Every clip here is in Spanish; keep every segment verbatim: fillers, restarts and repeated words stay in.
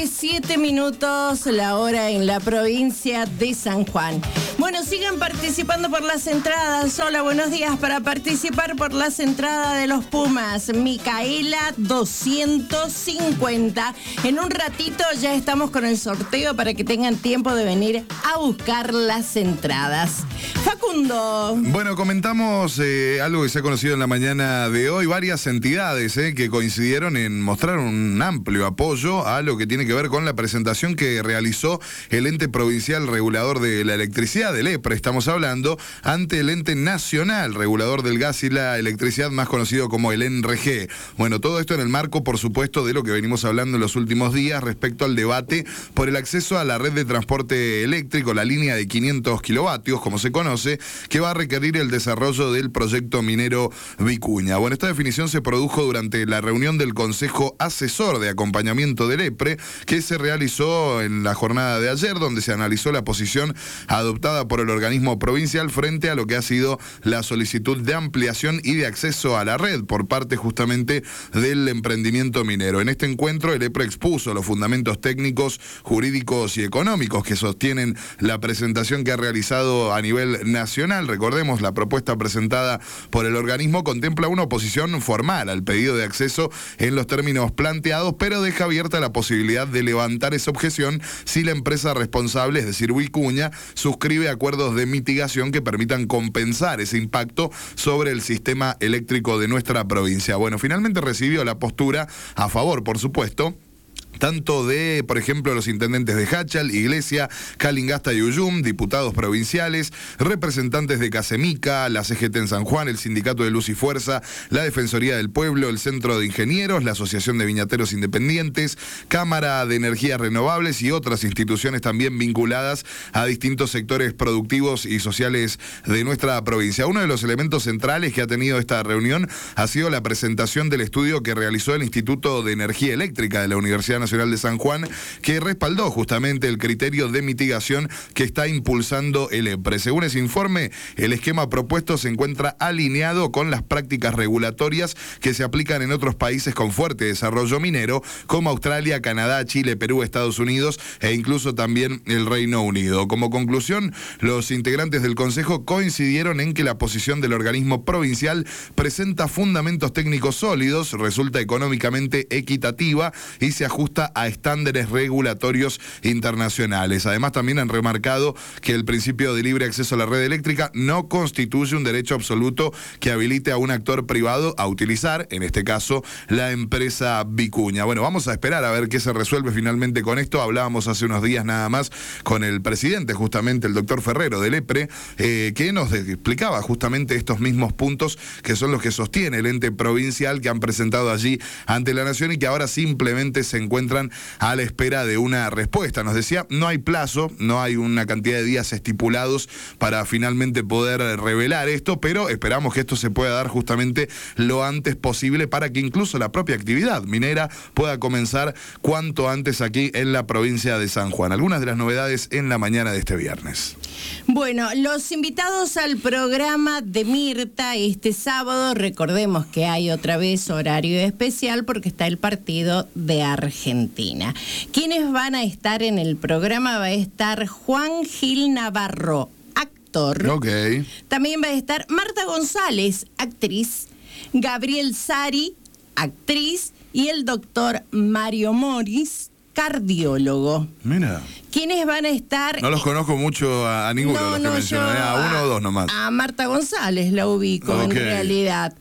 Siete minutos la hora en la provincia de San Juan. Bueno, sigan participando por las entradas. Hola, buenos días. Para participar por las entradas de los Pumas, Micaela doscientos cincuenta. En un ratito ya estamos con el sorteo para que tengan tiempo de venir a buscar las entradas. Facundo. Bueno, comentamos eh, algo que se ha conocido en la mañana de hoy. Varias entidades eh, que coincidieron en mostrar un amplio apoyo a lo que tiene que ver con la presentación que realizó el ente provincial regulador de la electricidad, del EPRE, estamos hablando, ante el ente nacional regulador del gas y la electricidad, más conocido como el N R G. Bueno, todo esto en el marco, por supuesto, de lo que venimos hablando en los últimos días respecto al debate por el acceso a la red de transporte eléctrico, la línea de quinientos kilovatios, como se conoce, que va a requerir el desarrollo del proyecto minero Vicuña. Bueno, esta definición se produjo durante la reunión del Consejo Asesor de Acompañamiento del EPRE, que se realizó en la jornada de ayer, donde se analizó la posición adoptada por el organismo provincial frente a lo que ha sido la solicitud de ampliación y de acceso a la red por parte justamente del emprendimiento minero. En este encuentro el EPRE expuso los fundamentos técnicos, jurídicos y económicos que sostienen la presentación que ha realizado a nivel nacional. Recordemos, la propuesta presentada por el organismo contempla una oposición formal al pedido de acceso en los términos planteados, pero deja abierta la posibilidad de levantar esa objeción si la empresa responsable, es decir, Vicuña, suscribe acuerdos de mitigación que permitan compensar ese impacto sobre el sistema eléctrico de nuestra provincia. Bueno, finalmente recibió la postura a favor, por supuesto, tanto de, por ejemplo, los intendentes de Hachal, Iglesia, Calingasta y Uyum, diputados provinciales, representantes de Casemica, la C G T en San Juan, el Sindicato de Luz y Fuerza, la Defensoría del Pueblo, el Centro de Ingenieros, la Asociación de Viñateros Independientes, Cámara de Energías Renovables y otras instituciones también vinculadas a distintos sectores productivos y sociales de nuestra provincia. Uno de los elementos centrales que ha tenido esta reunión ha sido la presentación del estudio que realizó el Instituto de Energía Eléctrica de la Universidad Nacional de San Juan, que respaldó justamente el criterio de mitigación que está impulsando el EPRE. Según ese informe, el esquema propuesto se encuentra alineado con las prácticas regulatorias que se aplican en otros países con fuerte desarrollo minero, como Australia, Canadá, Chile, Perú, Estados Unidos e incluso también el Reino Unido. Como conclusión, los integrantes del Consejo coincidieron en que la posición del organismo provincial presenta fundamentos técnicos sólidos, resulta económicamente equitativa y se ajusta a estándares regulatorios internacionales. Además, también han remarcado que el principio de libre acceso a la red eléctrica no constituye un derecho absoluto que habilite a un actor privado a utilizar, en este caso, la empresa Vicuña. Bueno, vamos a esperar a ver qué se resuelve finalmente con esto. Hablábamos hace unos días nada más con el presidente, justamente el doctor Ferrero del EPRE, eh, que nos explicaba justamente estos mismos puntos que son los que sostiene el ente provincial que han presentado allí ante la Nación y que ahora simplemente se encuentran a la espera de una respuesta. Nos decía, no hay plazo, no hay una cantidad de días estipulados para finalmente poder revelar esto, pero esperamos que esto se pueda dar justamente lo antes posible para que incluso la propia actividad minera pueda comenzar cuanto antes aquí en la provincia de San Juan. Algunas de las novedades en la mañana de este viernes. Bueno, los invitados al programa de Mirta este sábado, recordemos que hay otra vez horario especial porque está el partido de Argentina. ¿Quiénes van a estar en el programa? Va a estar Juan Gil Navarro, actor. Ok. También va a estar Marta González, actriz. Gabriel Sari, actriz. Y el doctor Mario Moris, cardiólogo. Mira. ¿Quiénes van a estar? No los conozco mucho a, a ninguno no, de los que no, mencioné, a uno a, o dos nomás. A Marta González la ubico, okay, en realidad.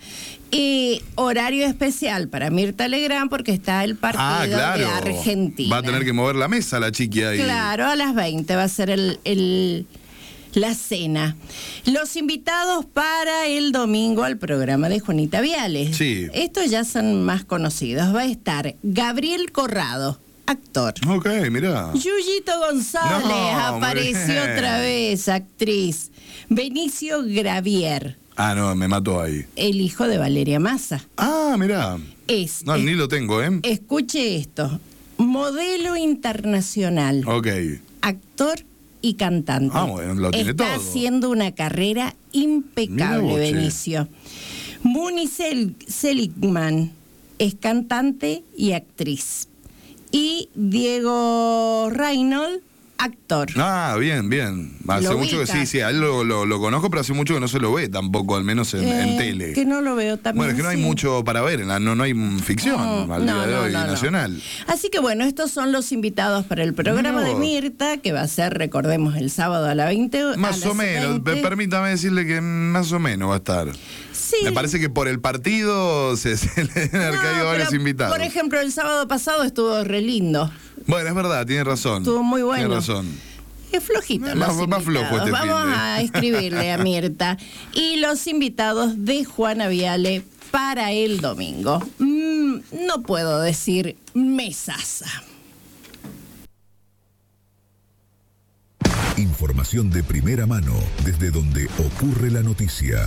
Y horario especial para Mirta Legrand porque está el partido ah, claro. de Argentina. Va a tener que mover la mesa la chiqui ahí. Claro, a las veinte va a ser el, el, la cena. Los invitados para el domingo al programa de Juanita Viales. Sí. Estos ya son más conocidos. Va a estar Gabriel Corrado, actor. Ok, mirá. Yuyito González, no, apareció hombre. otra vez, actriz. Benicio Gravier. Ah, no, me mató ahí. El hijo de Valeria Massa. Ah, mirá. Es, no, es, ni lo tengo, ¿eh? Escuche esto. Modelo internacional. Ok. Actor y cantante. Ah, bueno, lo tiene Está todo. haciendo una carrera impecable, vos, Benicio. Muni Sel- Seligman es cantante y actriz. y Diego Reynolds, actor. Ah, bien, bien. Hace ¿Lo mucho que ubica? sí, sí, a él lo, lo, lo conozco, pero hace mucho que no se lo ve tampoco, al menos en, Eh, en tele. Que no lo veo también. Bueno, es que no hay sí. mucho para ver, en la- no, no hay ficción No, al no, día de no, hoy no, no. nacional. Así que bueno, estos son los invitados para el programa No. de Mirta, que va a ser, recordemos, el sábado a las veinte. Más a o las menos, veinte. permítame decirle que más o menos va a estar. Sí. Me parece que por el partido se, se le deben haber No, caído varios pero, invitados. Por ejemplo, el sábado pasado estuvo re lindo. Bueno, es verdad, tiene razón. Estuvo muy bueno. Tiene razón. Es flojito. Más- los más invitados. flojo este Vamos finde. a escribirle a Mirta. Y los invitados de Juana Viale para el domingo. Mm, no puedo decir mesaza. Información de primera mano desde donde ocurre la noticia.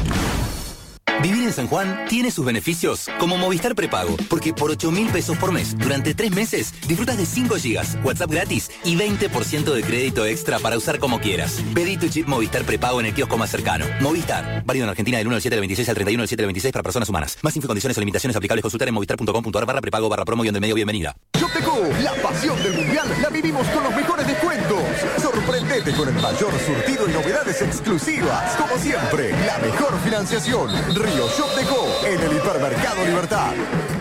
Vivir en San Juan tiene sus beneficios, como Movistar Prepago, porque por ocho mil pesos por mes, durante tres meses, disfrutas de cinco gigas, WhatsApp gratis y veinte por ciento de crédito extra para usar como quieras. Pedí tu chip Movistar Prepago en el kiosco más cercano. Movistar, válido en Argentina del uno del siete del veintiséis al treinta y uno del siete del veintiséis para personas humanas. Más info, condiciones o limitaciones aplicables, consultar en movistar punto com punto ar barra prepago barra promo guión del medio. Bienvenida. Shopdeco, la pasión del mundial la vivimos con los mejores descuentos. Sorprendete con el mayor surtido y novedades exclusivas. Como siempre, la mejor financiación. Río Shopdeco, en el Hipermercado Libertad.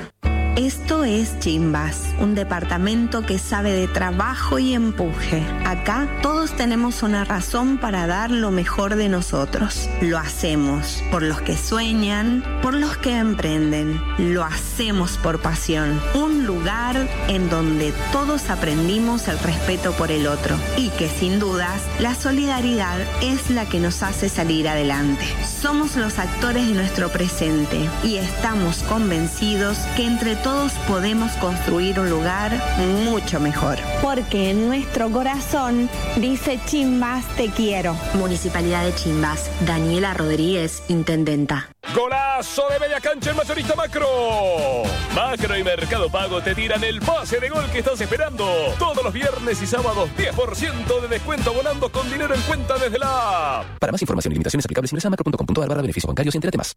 Esto es Chimbas, un departamento que sabe de trabajo y empuje. Acá todos tenemos una razón para dar lo mejor de nosotros. Lo hacemos por los que sueñan, por los que emprenden. Lo hacemos por pasión. Un lugar en donde todos aprendimos el respeto por el otro y que sin dudas la solidaridad es la que nos hace salir adelante. Somos los actores de nuestro presente y estamos convencidos que entre todos podemos construir un lugar mucho mejor. Porque en nuestro corazón dice Chimbas te quiero. Municipalidad de Chimbas, Daniela Rodríguez, intendenta. ¡Golazo de media cancha el mayorista Macro! Macro y Mercado Pago te tiran el pase de gol que estás esperando. Todos los viernes y sábados, diez por ciento de descuento volando con dinero en cuenta desde la app. Para más información y limitaciones aplicables, ingresa a macro punto com punto ar barra beneficios bancarios y entérate más.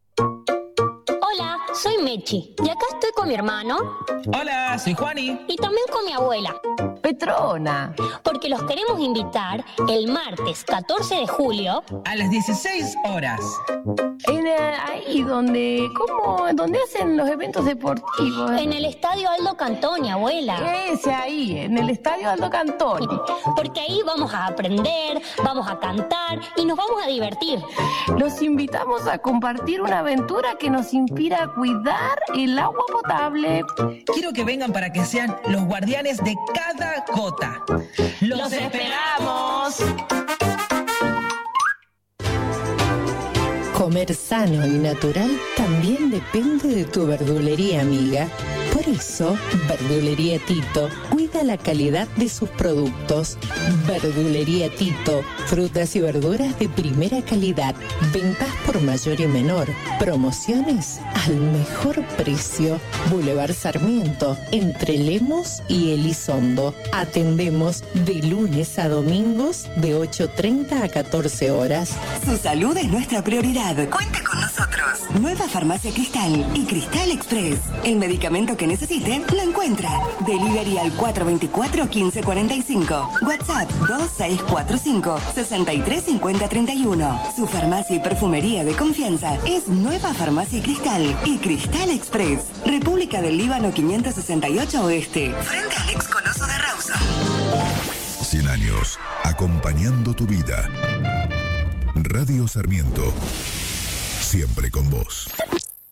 Hola, soy Mechi y acá estoy con mi hermano. Hola, soy Juani. Y también con mi abuela. Petrona. Porque los queremos invitar el martes catorce de julio A las dieciséis horas. En, eh, ahí donde, ¿cómo? Donde hacen los eventos deportivos. en el Estadio Aldo Cantoni, abuela. Ese ahí, en el Estadio Aldo Cantoni. Porque ahí vamos a aprender, vamos a cantar y nos vamos a divertir. Los invitamos a compartir una aventura que nos inspira a cuidar el agua potable. Quiero que vengan para que sean los guardianes de cada gota. ¡Los, ¡Los esperamos! Comer sano y natural también depende de tu verdulería amiga. Por eso, Verdulería Tito cuida la calidad de sus productos. Verdulería Tito, frutas y verduras de primera calidad, ventas por mayor y menor, promociones al mejor precio. Boulevard Sarmiento, entre Lemos y Elizondo. Atendemos de lunes a domingos de ocho treinta a catorce horas. Su salud es nuestra prioridad. Cuente con nosotros. Nueva Farmacia Cristal y Cristal Express. El medicamento que necesite lo encuentra. Delivery al cuatro dos cuatro, uno cinco cuatro cinco. WhatsApp dos seis cuatro cinco, seis tres cinco cero tres uno. Su farmacia y perfumería de confianza es Nueva Farmacia Cristal y Cristal Express. República del Líbano quinientos sesenta y ocho Oeste. Frente al ex Coloso de Rawson. cien años, acompañando tu vida. Radio Sarmiento, siempre con vos.